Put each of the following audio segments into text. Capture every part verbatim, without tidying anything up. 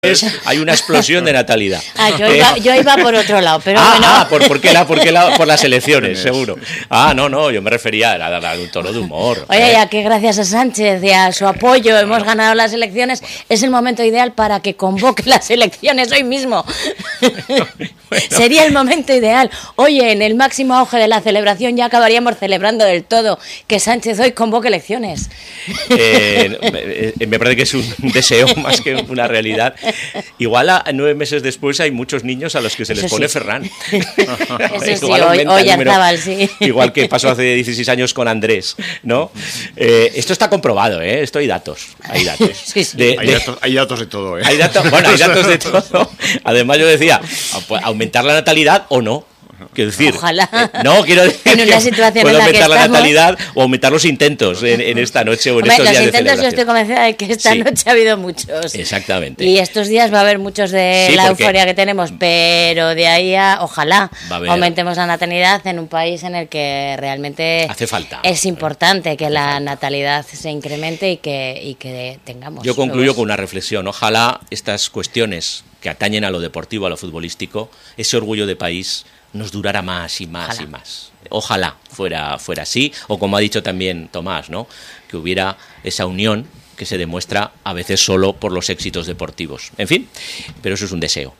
Hay una explosión de natalidad. Ah, yo, iba, yo iba por otro lado, pero ah, bueno. Ah, ¿por, por, qué la, por, qué la, por las elecciones, seguro. Ah, no, no, yo me refería a, a, a un tono de humor. Oye, ¿eh? ya que gracias a Sánchez y a su apoyo hemos ganado las elecciones, es el momento ideal para que convoque las elecciones hoy mismo. Bueno. Sería el momento ideal. Oye, en el máximo auge de la celebración ya acabaríamos celebrando del todo que Sánchez hoy convoque elecciones. Eh, me parece que es un deseo más que una realidad. Igual a nueve meses después hay muchos niños a los que se les Eso pone sí. Ferran. Eso sí, hoy, hoy Arzabal, sí. Igual que pasó hace dieciséis años con Andrés, ¿no? Eh, esto está comprobado, ¿eh? Esto hay datos. Hay datos. Sí, sí. De, hay, de, datos hay datos de todo, ¿eh? Hay datos, bueno, hay datos de todo. Además yo decía, aumentar la natalidad o no. Quiero decir, ojalá. Eh, no, quiero decir en una situación puedo en la aumentar que la estamos... natalidad o aumentar los intentos en, en esta noche o en Hombre, estos días de intentos, celebración. yo estoy convencida de que esta sí. noche ha habido muchos. Exactamente. Y estos días va a haber muchos de sí, la euforia que tenemos, pero de ahí a, ojalá, aumentemos la natalidad en un país en el que realmente hace falta. Es importante que hace la falta. natalidad se incremente y que, y que tengamos. Yo concluyo los... con una reflexión. Ojalá estas cuestiones que atañen a lo deportivo, a lo futbolístico, ese orgullo de país nos durara más y más Ojalá. y más. Ojalá fuera, fuera así, o como ha dicho también Tomás, ¿no? Que hubiera esa unión que se demuestra a veces solo por los éxitos deportivos. En fin, pero eso es un deseo.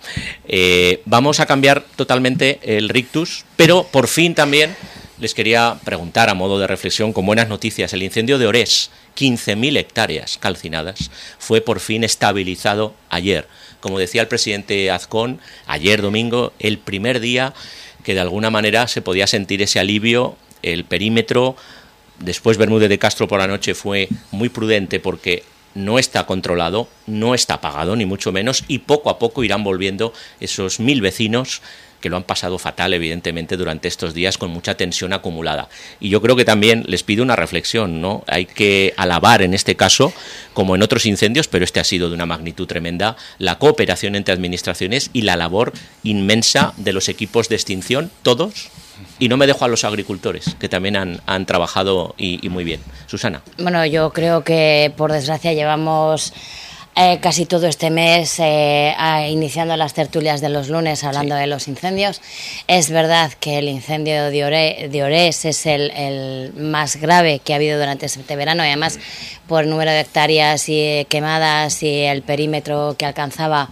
Eh, vamos a cambiar totalmente el rictus, pero por fin también les quería preguntar a modo de reflexión, con buenas noticias, el incendio de Orés, quince mil hectáreas calcinadas, fue por fin estabilizado ayer. Como decía el presidente Azcón, ayer domingo, el primer día que de alguna manera se podía sentir ese alivio, el perímetro. Después Bermúdez de Castro por la noche fue muy prudente porque no está controlado, no está apagado, ni mucho menos, y poco a poco irán volviendo esos mil vecinos que lo han pasado fatal, evidentemente, durante estos días con mucha tensión acumulada. Y yo creo que también les pido una reflexión, ¿no? Hay que alabar en este caso, como en otros incendios, pero este ha sido de una magnitud tremenda, la cooperación entre administraciones y la labor inmensa de los equipos de extinción, todos. Y no me dejo a los agricultores, que también han, han trabajado y, y muy bien. Susana. Bueno, yo creo que, por desgracia, llevamos... Eh, casi todo este mes eh, iniciando las tertulias de los lunes hablando sí. de los incendios. Es verdad que el incendio de, Ore, de Orés es el, el más grave que ha habido durante este verano y además por número de hectáreas y, eh, quemadas y el perímetro que alcanzaba,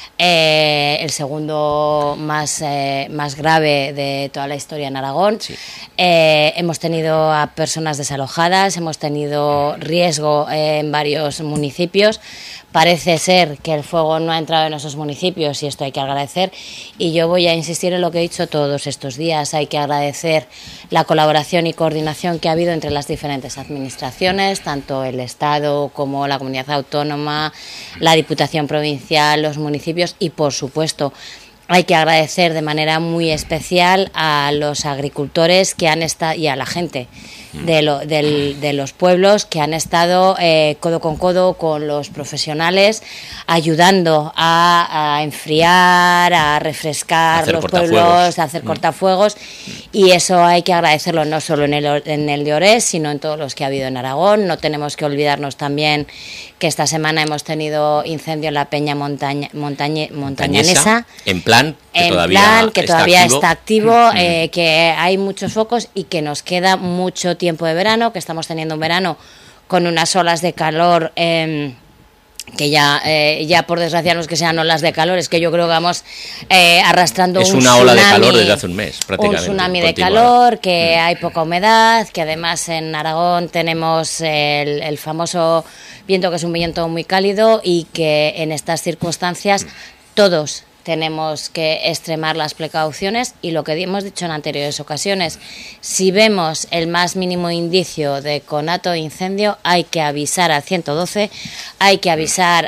eh, el segundo más, eh, más grave de toda la historia en Aragón. Sí. Eh, hemos tenido a personas desalojadas, hemos tenido riesgo eh, en varios municipios. Parece ser que el fuego no ha entrado en esos municipios y esto hay que agradecer. Y yo voy a insistir en lo que he dicho todos estos días. Hay que agradecer la colaboración y coordinación que ha habido entre las diferentes administraciones, tanto el Estado como la Comunidad Autónoma, la Diputación Provincial, los municipios y, por supuesto, hay que agradecer de manera muy especial a los agricultores que han estado y a la gente de, lo, de, de los pueblos que han estado eh, codo con codo con los profesionales, ayudando a, a enfriar, a refrescar hacer los pueblos, a hacer cortafuegos, y eso hay que agradecerlo no solo en el, en el de Orés, sino en todos los que ha habido en Aragón. No tenemos que olvidarnos también que esta semana hemos tenido incendio en la Peña Montaña, Montañe, Montañanesa, en plan que en todavía, plan que está, todavía activo. está activo, eh, que hay muchos focos y que nos queda mucho tiempo de verano, que estamos teniendo un verano con unas olas de calor eh, que ya, eh, ya por desgracia no es que sean olas de calor, es que yo creo que vamos eh, arrastrando es un una tsunami, ola de calor desde hace un mes, prácticamente. Un tsunami de continuada. calor, que mm. hay poca humedad, que además en Aragón tenemos el, el famoso viento, que es un viento muy cálido y que en estas circunstancias todos tenemos que extremar las precauciones y lo que hemos dicho en anteriores ocasiones, si vemos el más mínimo indicio de conato de incendio, hay que avisar al ciento doce, hay que avisar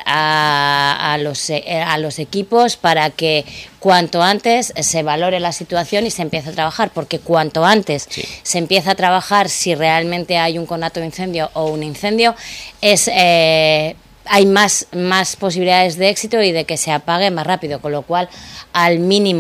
a, a, los, a los equipos para que cuanto antes se valore la situación y se empiece a trabajar, porque cuanto antes sí. se empieza a trabajar, si realmente hay un conato de incendio o un incendio, es... Eh, hay más, más posibilidades de éxito y de que se apague más rápido, con lo cual al mínimo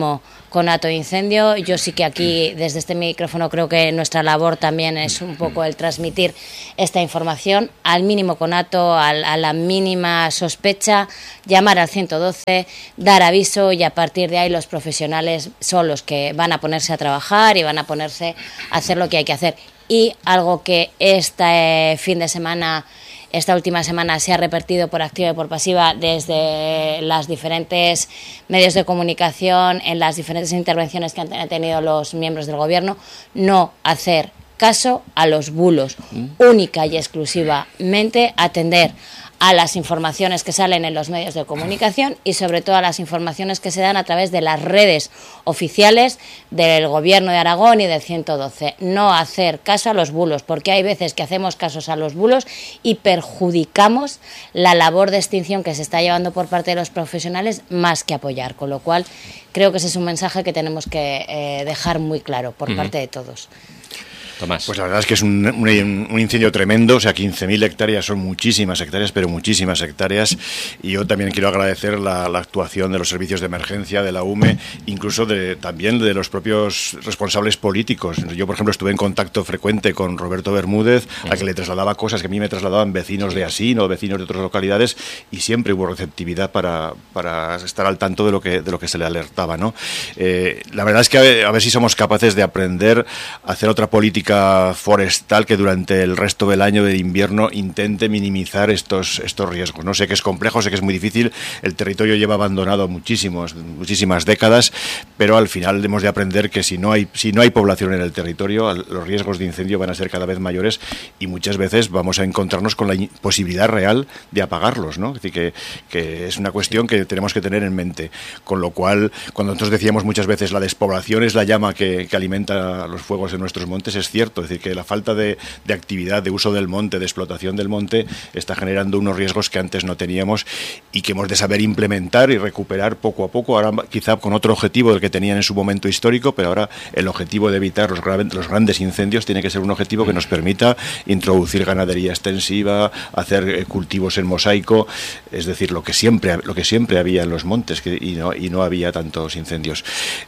conato de incendio. Yo sí que aquí, desde este micrófono, creo que nuestra labor también es un poco el transmitir esta información al mínimo conato, al, a la mínima sospecha, llamar al ciento doce, dar aviso, y a partir de ahí los profesionales son los que van a ponerse a trabajar y van a ponerse a hacer lo que hay que hacer. Y algo que este fin de semana, esta última semana, se ha repetido por activa y por pasiva desde los diferentes medios de comunicación, en las diferentes intervenciones que han tenido los miembros del Gobierno: no hacer caso a los bulos, única y exclusivamente atender a las informaciones que salen en los medios de comunicación y sobre todo a las informaciones que se dan a través de las redes oficiales del Gobierno de Aragón y del ciento doce. No hacer caso a los bulos, porque hay veces que hacemos casos a los bulos y perjudicamos la labor de extinción que se está llevando por parte de los profesionales más que apoyar, con lo cual creo que ese es un mensaje que tenemos que eh, dejar muy claro por uh-huh. parte de todos. Tomás. Pues la verdad es que es un, un, un incendio tremendo, o sea, quince mil hectáreas son muchísimas hectáreas, pero muchísimas hectáreas, y yo también quiero agradecer la, la actuación de los servicios de emergencia, de la U M E, incluso de, también de los propios responsables políticos. Yo, por ejemplo, estuve en contacto frecuente con Roberto Bermúdez, a que le trasladaba cosas que a mí me trasladaban vecinos de Asín o vecinos de otras localidades, y siempre hubo receptividad para, para estar al tanto de lo que, de lo que se le alertaba, ¿no? Eh, la verdad es que a ver, a ver si somos capaces de aprender a hacer otra política forestal que durante el resto del año de invierno intente minimizar estos estos riesgos. No sé que es complejo, sé que es muy difícil, el territorio lleva abandonado muchísimos, muchísimas décadas, pero al final hemos de aprender que si no hay si no hay población en el territorio, los riesgos de incendio van a ser cada vez mayores y muchas veces vamos a encontrarnos con la posibilidad real de apagarlos, ¿no? Es decir, que, que es una cuestión que tenemos que tener en mente, con lo cual, cuando nosotros decíamos muchas veces la despoblación es la llama que, que alimenta los fuegos en nuestros montes, es cierto, es decir, que la falta de, de actividad, de uso del monte, de explotación del monte, está generando unos riesgos que antes no teníamos y que hemos de saber implementar y recuperar poco a poco, ahora quizá con otro objetivo del que tenían en su momento histórico, pero ahora el objetivo de evitar los, gra- los grandes incendios tiene que ser un objetivo que nos permita introducir ganadería extensiva, hacer eh, cultivos en mosaico, es decir, lo que siempre, lo que siempre había en los montes que, y, no, y no había tantos incendios.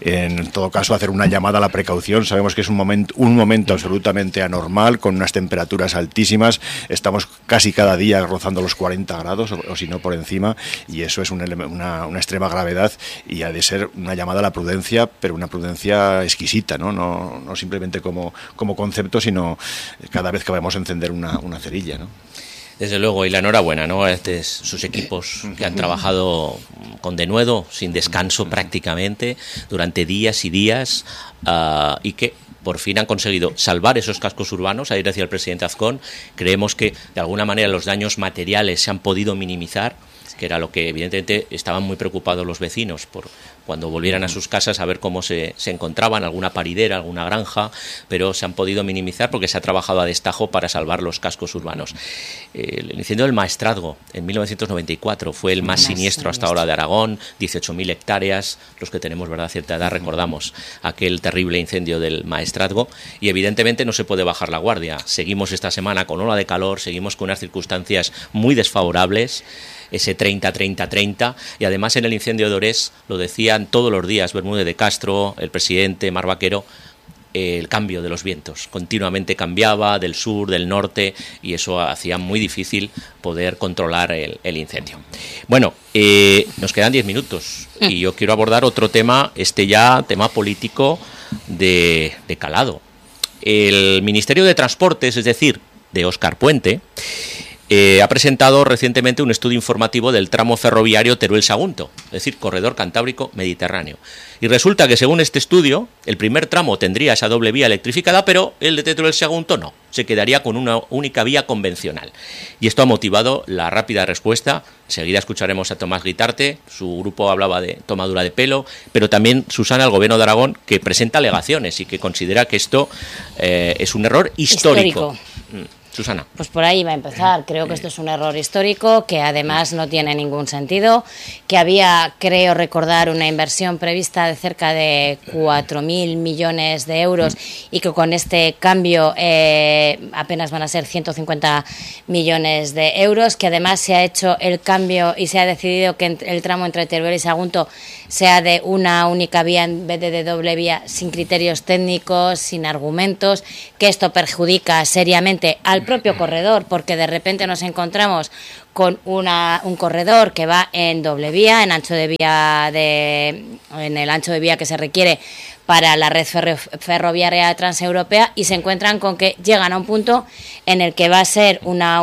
En todo caso, hacer una llamada a la precaución, sabemos que es un momento, un momento absolutamente anormal, con unas temperaturas altísimas, estamos casi cada día rozando los cuarenta grados o, o si no por encima, y eso es un ele- una, una extrema gravedad y ha de ser una llamada a la prudencia, pero una prudencia exquisita, ¿no? No, no simplemente como, como concepto, sino cada vez que vamos a encender una, una cerilla, ¿no? Desde luego, y la enhorabuena, ¿no? A este, sus equipos que han trabajado con denuedo, sin descanso prácticamente, durante días y días, uh, y que por fin han conseguido salvar esos cascos urbanos. Ayer decía el presidente Azcón, creemos que de alguna manera los daños materiales se han podido minimizar, que era lo que evidentemente estaban muy preocupados los vecinos por cuando volvieran a sus casas a ver cómo se, se encontraban, alguna paridera, alguna granja, pero se han podido minimizar porque se ha trabajado a destajo para salvar los cascos urbanos. El incendio del Maestrazgo en mil novecientos noventa y cuatro fue el más siniestro hasta ahora de Aragón, dieciocho mil hectáreas, los que tenemos verdad cierta edad recordamos aquel terrible incendio del Maestrazgo, y evidentemente no se puede bajar la guardia. Seguimos esta semana con ola de calor, seguimos con unas circunstancias muy desfavorables, ese treinta treinta treinta, y además en el incendio de Orés lo decían todos los días Bermúdez de Castro, el presidente Mar Vaquero, eh, el cambio de los vientos continuamente cambiaba del sur, del norte, y eso hacía muy difícil poder controlar el, el incendio. Bueno, eh, nos quedan diez minutos y yo quiero abordar otro tema, este ya tema político de, de calado. El Ministerio de Transportes, es decir, de Óscar Puente, Eh, ha presentado recientemente un estudio informativo del tramo ferroviario Teruel-Sagunto, es decir, corredor cantábrico mediterráneo. Y resulta que según este estudio, el primer tramo tendría esa doble vía electrificada, pero el de Teruel-Sagunto no, se quedaría con una única vía convencional. Y esto ha motivado la rápida respuesta. Enseguida escucharemos a Tomás Guitarte, su grupo hablaba de tomadura de pelo, pero también Susana, el Gobierno de Aragón, que presenta alegaciones y que considera que esto eh, es un error histórico. histórico. Susana. Pues por ahí va a empezar. Creo que esto es un error histórico, que además no tiene ningún sentido, que había, creo recordar, una inversión prevista de cerca de cuatro mil millones de euros y que con este cambio eh, apenas van a ser ciento cincuenta millones de euros, que además se ha hecho el cambio y se ha decidido que el tramo entre Teruel y Sagunto sea de una única vía en vez de de doble vía, sin criterios técnicos, sin argumentos, que esto perjudica seriamente al propio corredor, porque de repente nos encontramos con una, un corredor que va en doble vía, en ancho de vía de, en el ancho de vía que se requiere para la red ferro, ferroviaria transeuropea, y se encuentran con que llegan a un punto en el que va a ser una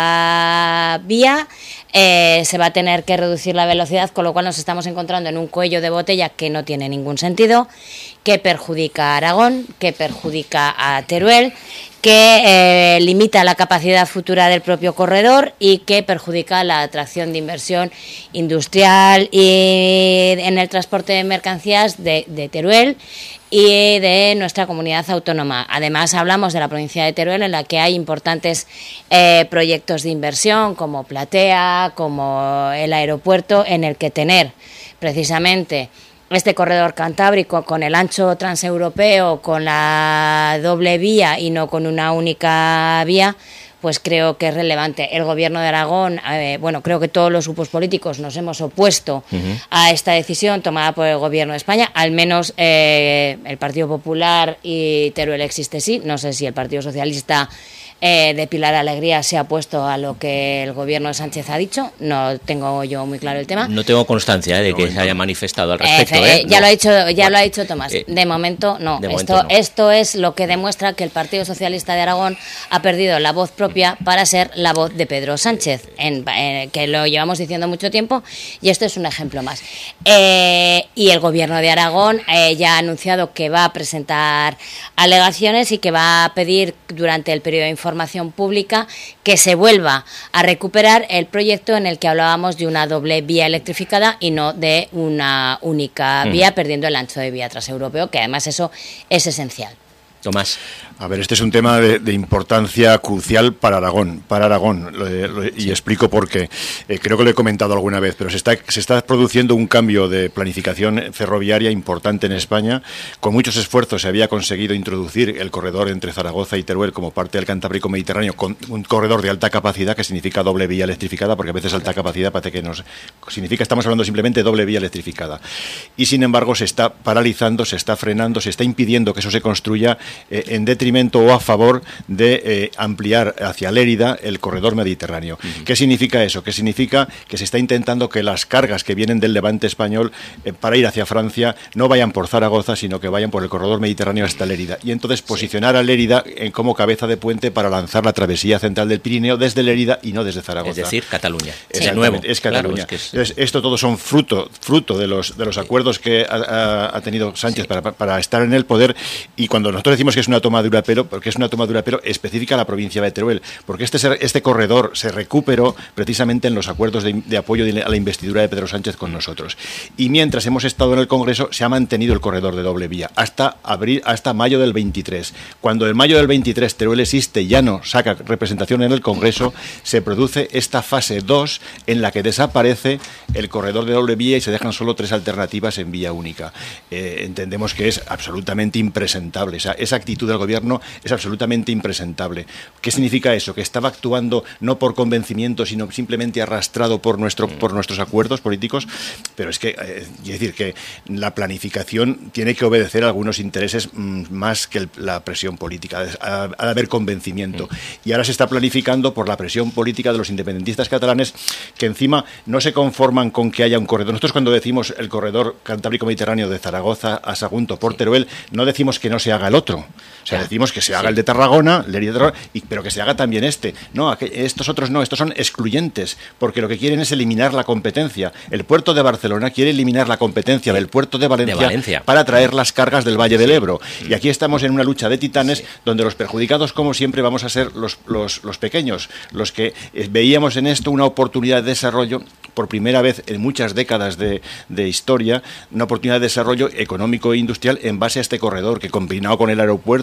única vía, eh, se va a tener que reducir la velocidad, con lo cual nos estamos encontrando en un cuello de botella que no tiene ningún sentido, que perjudica a Aragón, que perjudica a Teruel, que eh, limita la capacidad futura del propio corredor y que perjudica la atracción de inversión industrial y en el transporte de mercancías de, de Teruel y de nuestra comunidad autónoma. Además, hablamos de la provincia de Teruel, en la que hay importantes eh, proyectos de inversión como Platea, como el aeropuerto, en el que tener precisamente este corredor cantábrico con el ancho transeuropeo, con la doble vía y no con una única vía, pues creo que es relevante. El Gobierno de Aragón, eh, bueno, creo que todos los grupos políticos nos hemos opuesto uh-huh. a esta decisión tomada por el Gobierno de España, al menos eh, el Partido Popular y Teruel existe sí, no sé si el Partido Socialista Eh, de Pilar Alegría se ha puesto a lo que el gobierno de Sánchez ha dicho. No tengo yo muy claro el tema. No tengo constancia eh, de que no, se haya manifestado al respecto. Eh, eh, ya no. lo ha dicho, ya bueno, lo ha dicho Tomás. Eh, de momento no. De esto, momento no. esto es lo que demuestra que el Partido Socialista de Aragón ha perdido la voz propia para ser la voz de Pedro Sánchez, en, en, que lo llevamos diciendo mucho tiempo, y esto es un ejemplo más. Eh, y el gobierno de Aragón eh, ya ha anunciado que va a presentar alegaciones y que va a pedir durante el periodo de información pública que se vuelva a recuperar el proyecto en el que hablábamos de una doble vía electrificada y no de una única vía, mm. perdiendo el ancho de vía transeuropeo, que además eso es esencial. Tomás. A ver, este es un tema de, de importancia crucial para Aragón, para Aragón, lo, lo, y sí. explico por qué. Eh, creo que lo he comentado alguna vez, pero se está, se está produciendo un cambio de planificación ferroviaria importante en España. Con muchos esfuerzos se había conseguido introducir el corredor entre Zaragoza y Teruel como parte del Cantábrico Mediterráneo, con un corredor de alta capacidad, que significa doble vía electrificada, porque a veces alta capacidad parece que nos significa, estamos hablando simplemente de doble vía electrificada. Y sin embargo se está paralizando, se está frenando, se está impidiendo que eso se construya eh, en detrimento o a favor de eh, ampliar hacia Lérida el corredor mediterráneo. Uh-huh. ¿Qué significa eso? Que significa que se está intentando que las cargas que vienen del levante español eh, para ir hacia Francia no vayan por Zaragoza, sino que vayan por el corredor mediterráneo hasta Lérida. Y entonces posicionar a Lérida en, como cabeza de puente para lanzar la travesía central del Pirineo desde Lérida y no desde Zaragoza. Es decir, Cataluña. Sí. Es nuevo. Es Cataluña. Claro, es que es... Entonces, esto todo son fruto, fruto de los de los acuerdos que ha, ha tenido Sánchez sí. para, para estar en el poder, y cuando nosotros decimos que es una toma de dura pelo, porque es una toma de dura pelo específica a la provincia de Teruel, porque este, este corredor se recuperó precisamente en los acuerdos de, de apoyo de, a la investidura de Pedro Sánchez con nosotros. Y mientras hemos estado en el Congreso, se ha mantenido el corredor de doble vía hasta abril, hasta mayo del veintitrés. Cuando en mayo del veintitrés Teruel existe, ya no saca representación en el Congreso, se produce esta fase dos en la que desaparece el corredor de doble vía y se dejan solo tres alternativas en vía única. Eh, entendemos que es absolutamente impresentable. O sea, esa actitud del Gobierno es absolutamente impresentable. ¿Qué significa eso? Que estaba actuando no por convencimiento, sino simplemente arrastrado por nuestro por nuestros acuerdos políticos. Pero es que, eh, es decir, que la planificación tiene que obedecer a algunos intereses mmm, más que el, la presión política. Ha de haber convencimiento. Y ahora se está planificando por la presión política de los independentistas catalanes, que encima no se conforman con que haya un corredor. Nosotros, cuando decimos el corredor Cantábrico Mediterráneo de Zaragoza a Sagunto por Teruel, no decimos que no se haga el otro. O sea, decimos que se haga sí. el de Tarragona, Lérida de Tarragona, y, pero que se haga también este. No, estos otros no, estos son excluyentes, porque lo que quieren es eliminar la competencia. El puerto de Barcelona quiere eliminar la competencia del puerto de Valencia, de Valencia. para traer las cargas del Valle del Ebro. Sí. Y aquí estamos en una lucha de titanes, sí. donde los perjudicados, como siempre, vamos a ser los, los, los pequeños, los que veíamos en esto una oportunidad de desarrollo, por primera vez en muchas décadas de, de historia, una oportunidad de desarrollo económico e industrial en base a este corredor, que combinado con el aeropuerto y combinado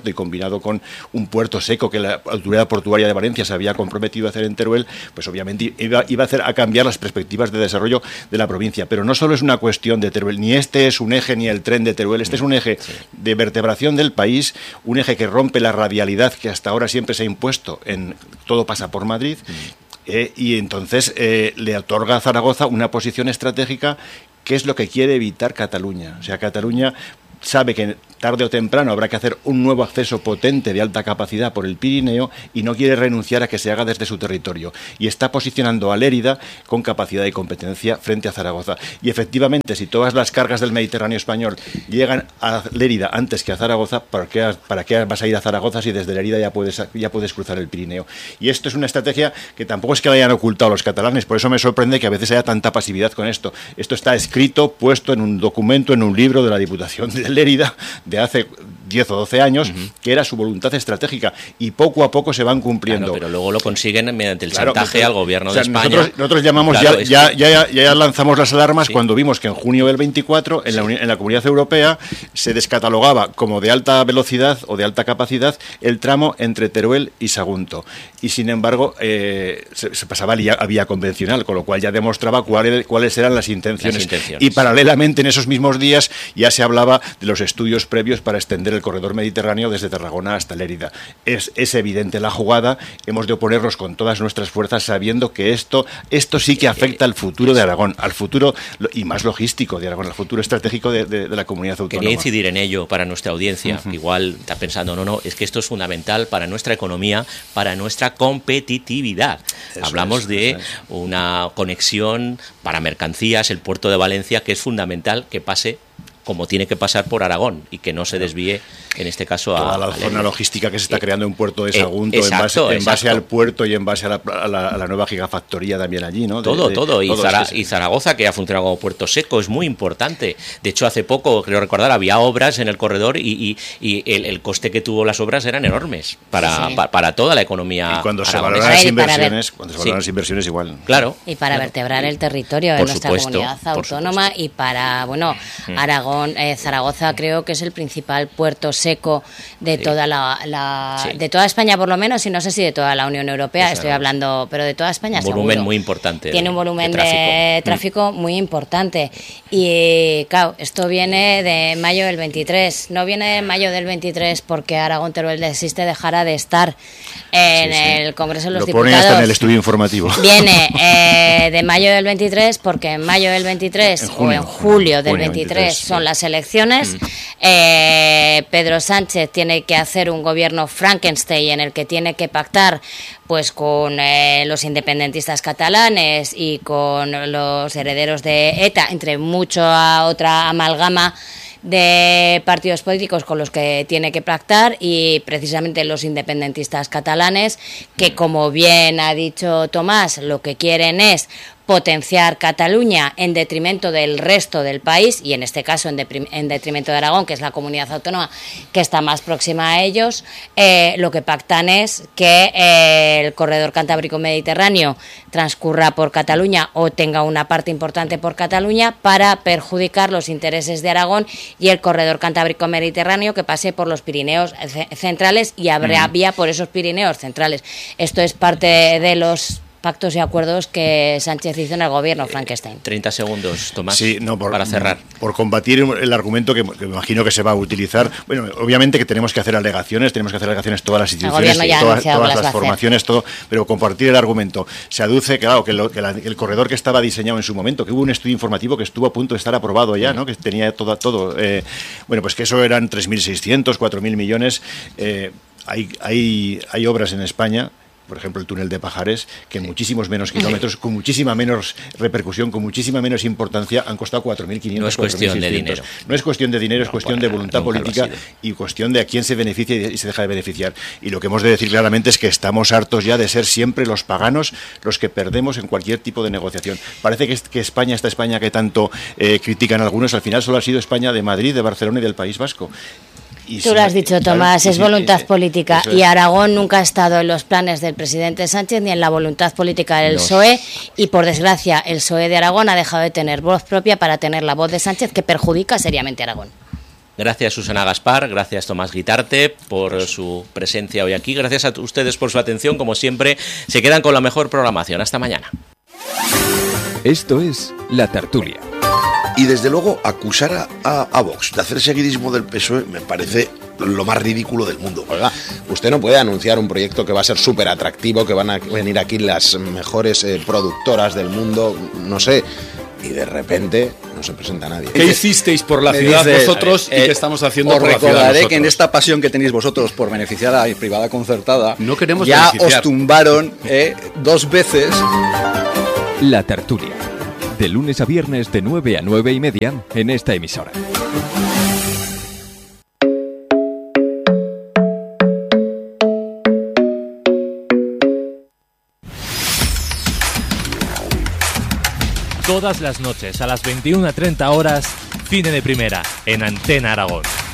combinado con un puerto seco que la Autoridad Portuaria de Valencia se había comprometido a hacer en Teruel, pues obviamente iba, iba a hacer a cambiar las perspectivas de desarrollo de la provincia. Pero no solo es una cuestión de Teruel, ni este es un eje ni el tren de Teruel, este es un eje sí. de vertebración del país, un eje que rompe la radialidad que hasta ahora siempre se ha impuesto en todo pasa por Madrid. Mm. Eh, y entonces eh, le otorga a Zaragoza una posición estratégica que es lo que quiere evitar Cataluña. O sea, Cataluña sabe que tarde o temprano habrá que hacer un nuevo acceso potente de alta capacidad por el Pirineo y no quiere renunciar a que se haga desde su territorio. Y está posicionando a Lérida con capacidad y competencia frente a Zaragoza. Y efectivamente, si todas las cargas del Mediterráneo español llegan a Lérida antes que a Zaragoza, ¿para qué, para qué vas a ir a Zaragoza si desde Lérida ya puedes, ya puedes cruzar el Pirineo? Y esto es una estrategia que tampoco es que la hayan ocultado los catalanes, por eso me sorprende que a veces haya tanta pasividad con esto. Esto está escrito, puesto en un documento, en un libro de la Diputación de Lérida de hace diez o doce años, uh-huh. que era su voluntad estratégica, y poco a poco se van cumpliendo. Claro, pero luego lo consiguen mediante el claro, chantaje al gobierno o sea, de España. Nosotros, nosotros llamamos, claro, ya, ya, ya, ya, ya lanzamos las alarmas sí. cuando vimos que en junio del veinticuatro, en, sí. la, en la Comunidad Europea, se descatalogaba como de alta velocidad o de alta capacidad el tramo entre Teruel y Sagunto. Y sin embargo, eh, se, se pasaba a vía, a vía convencional, con lo cual ya demostraba cuáles, cuáles eran las intenciones. las intenciones. Y paralelamente, en esos mismos días, ya se hablaba de los estudios previos para extender el corredor mediterráneo desde Tarragona hasta Lérida. Es, es evidente la jugada, hemos de oponernos con todas nuestras fuerzas sabiendo que esto, esto sí que afecta al futuro de Aragón, al futuro y más logístico de Aragón, al futuro estratégico de, de, de la comunidad autónoma. Quería incidir en ello para nuestra audiencia. Uh-huh. Igual está pensando, no, no, es que esto es fundamental para nuestra economía, para nuestra competitividad. Eso Hablamos es, de es. una conexión para mercancías, el puerto de Valencia, que es fundamental que pase como tiene que pasar por Aragón y que no se desvíe, en este caso, a... Toda la a zona logística que se está creando en Puerto de Sagunto, eh, exacto, en, base, en base al puerto y en base a la, a la, a la nueva gigafactoría también allí, ¿no? De, todo, de, todo. Y, todo Zara, es que... y Zaragoza, que ha funcionado como puerto seco, es muy importante. De hecho, hace poco, creo recordar, había obras en el corredor y, y, y el, el coste que tuvo las obras eran enormes para, sí. pa, para toda la economía. Y cuando se valoran las inversiones, cuando se valoran sí. las inversiones igual. Claro. Y para claro. vertebrar el territorio de nuestra supuesto, comunidad autónoma y para, bueno, mm. Aragón, eh, Zaragoza creo que es el principal puerto seco de sí. toda la, la sí. de toda España por lo menos, y no sé si de toda la Unión Europea, estoy hablando, pero de toda España seguro. Un volumen muy importante. Tiene un volumen de tráfico, de tráfico mm. muy importante. Y claro, esto viene de mayo del veintitrés. No viene de mayo del veintitrés porque Aragón Teruel desiste, dejará de estar en sí, sí. el Congreso de los Lo Diputados. Lo pone hasta en el estudio informativo. Viene eh, de mayo del veintitrés porque en mayo del veintitrés en junio, o en julio del junio veintitrés, veintitrés son sí. las elecciones. Mm. Eh, Pedro Sánchez tiene que hacer un gobierno Frankenstein en el que tiene que pactar pues con eh, los independentistas catalanes y con los herederos de ETA, entre mucha otra amalgama de partidos políticos con los que tiene que pactar, y precisamente los independentistas catalanes, que como bien ha dicho Tomás, lo que quieren es potenciar Cataluña en detrimento del resto del país, y en este caso en, deprim- en detrimento de Aragón, que es la comunidad autónoma que está más próxima a ellos. Eh, lo que pactan es que eh, el corredor cantábrico mediterráneo transcurra por Cataluña o tenga una parte importante por Cataluña para perjudicar los intereses de Aragón, y el corredor cantábrico mediterráneo que pase por los Pirineos c- centrales y habrá mm. vía por esos Pirineos centrales. Esto es parte de los pactos y acuerdos que Sánchez hizo en el gobierno Frankenstein. treinta segundos, Tomás, sí, no, por, para cerrar. Por combatir el argumento que, que me imagino que se va a utilizar. Bueno, obviamente que tenemos que hacer alegaciones, tenemos que hacer alegaciones todas las instituciones, todas, todas las, las formaciones, todo, pero compartir el argumento. Se aduce, claro, que, lo, que la, el corredor que estaba diseñado en su momento, que hubo un estudio informativo que estuvo a punto de estar aprobado ya, ¿no? Que tenía todo, todo eh, bueno, pues que eso eran tres mil seiscientos, cuatro mil millones. Eh, hay, hay, hay obras en España, por ejemplo el túnel de Pajares, que en sí. muchísimos menos kilómetros, con muchísima menos repercusión, con muchísima menos importancia, han costado cuatro mil quinientos. No es cuestión de dinero. No es cuestión de dinero, es no, cuestión de voluntad política y cuestión de a quién se beneficia y se deja de beneficiar. Y lo que hemos de decir claramente es que estamos hartos ya de ser siempre los paganos los que perdemos en cualquier tipo de negociación. Parece que, que España, esta España que tanto eh, critican algunos, al final solo ha sido España de Madrid, de Barcelona y del País Vasco. Y Tú si, lo has dicho, Tomás, claro, es voluntad sí, política. Es. Y Aragón nunca ha estado en los planes del presidente Sánchez ni en la voluntad política del no. P S O E. Y por desgracia, el P S O E de Aragón ha dejado de tener voz propia para tener la voz de Sánchez, que perjudica seriamente a Aragón. Gracias Susana Gaspar, gracias Tomás Guitarte por su presencia hoy aquí, gracias a ustedes por su atención, como siempre, se quedan con la mejor programación. Hasta mañana. Esto es La Tertulia. Y desde luego acusar a, a, a Vox de hacer seguidismo del P S O E me parece lo más ridículo del mundo. Oiga, usted no puede anunciar un proyecto que va a ser súper atractivo, que van a venir aquí las mejores eh, productoras del mundo, no sé, y de repente no se presenta nadie. ¿Qué hicisteis por la Me ciudad dice, vosotros eh, y qué estamos haciendo os por la ciudad recordaré nosotros? que en esta pasión que tenéis vosotros por beneficiar a la privada concertada, no queremos ya beneficiar. os tumbaron eh, dos veces. La Tertulia. De lunes a viernes de nueve a nueve y media en esta emisora. Todas las noches a las veintiuna treinta horas, Cine de Primera, en Antena Aragón.